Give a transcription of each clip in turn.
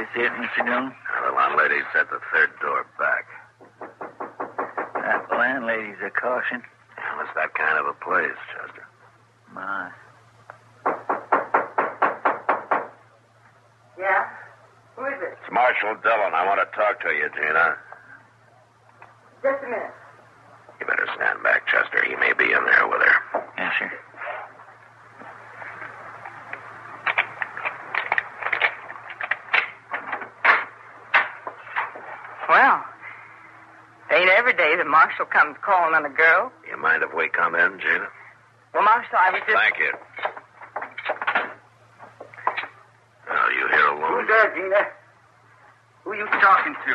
it, Mr. Dillon? The landlady said the third door back. That landlady's a caution. Well, it's that kind of a place, Chester. My. Yeah? Who is it? It's Marshal Dillon. I want to talk to you, Gina. Just a minute. You better stand back, Chester. He may be in there with her. Yes, sir. Well, it ain't every day the marshal comes calling on a girl. You mind if we come in, Gina? Well, Marshal, I was just... Thank you. Are you here alone? Who's there, Gina? Who are you talking to?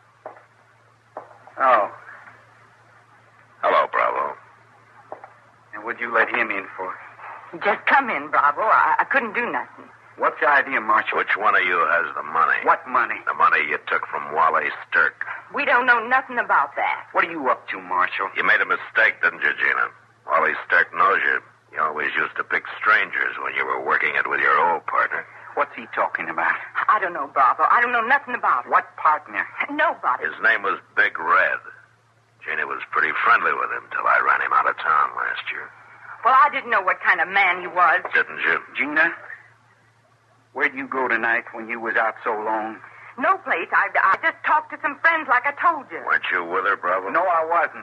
Oh. Hello, Bravo. And what'd you let him in for? Just come in, Bravo. I couldn't do nothing. What's the idea, Marshal? Which one of you has the money? What money? The money you took from Wally Stirk. We don't know nothing about that. What are you up to, Marshal? You made a mistake, didn't you, Gina? Wally Stirk knows you. You always used to pick strangers when you were working it with your old partner. What's he talking about? I don't know, Bravo. I don't know nothing about it. What partner? Nobody. His name was Big Red. Gina was pretty friendly with him till I ran him out of town last year. Well, I didn't know what kind of man he was. Didn't you? Gina? Where'd you go tonight when you was out so long? No place. I just talked to some friends like I told you. Weren't you with her, Bravo? No, I wasn't.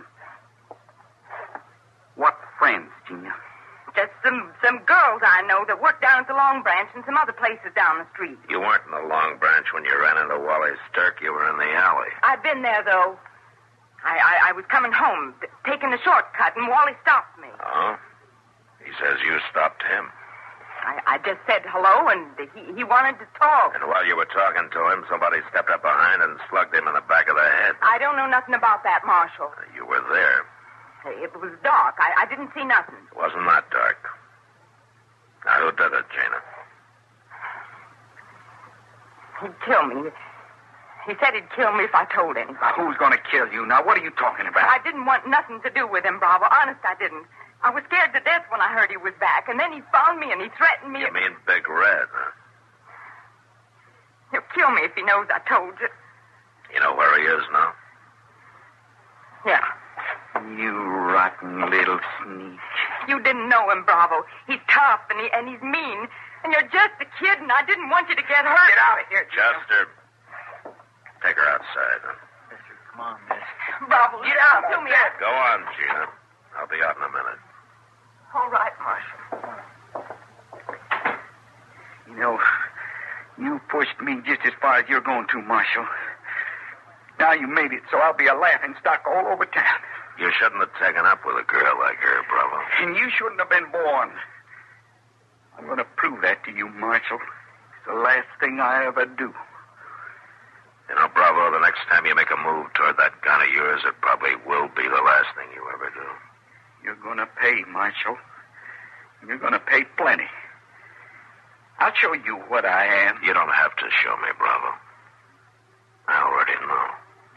What friends, Gina? Just some girls I know that work down at the Long Branch and some other places down the street. You weren't in the Long Branch when you ran into Wally Stirk. You were in the alley. I've been there, though. I was coming home, taking a shortcut, and Wally stopped me. Oh? He says you stopped him. I just said hello, and he wanted to talk. And while you were talking to him, somebody stepped up behind and slugged him in the back of the head. I don't know nothing about that, Marshal. You were there. It was dark. I didn't see nothing. It wasn't that dark. Now, who did it, Gina? He'd kill me. He said he'd kill me if I told anybody. Who's going to kill you? Now, what are you talking about? I didn't want nothing to do with him, Bravo. Honest, I didn't. I was scared to death when I heard he was back, and then he found me and he threatened me. You mean Big Red, huh? He'll kill me if he knows I told you. You know where he is now? Yeah. You rotten little sneak. You didn't know him, Bravo. He's tough and he's mean. And you're just a kid, and I didn't want you to get hurt. Get out of here, Chester. Take her outside. Huh? Mister, come on, miss. Bravo, Get out to of me. there. Go on, Gina. I'll be out in a minute. All right, Marshal. You know, you pushed me just as far as you're going to, Marshal. Now you made it, so I'll be a laughing stock all over town. You shouldn't have taken up with a girl like her, Bravo. And you shouldn't have been born. I'm going to prove that to you, Marshal. It's the last thing I ever do. You know, Bravo, the next time you make a move toward that gun of yours, it probably will be the last thing you ever do. You're going to pay, Marshal. You're going to pay plenty. I'll show you what I am. You don't have to show me, Bravo. I already know.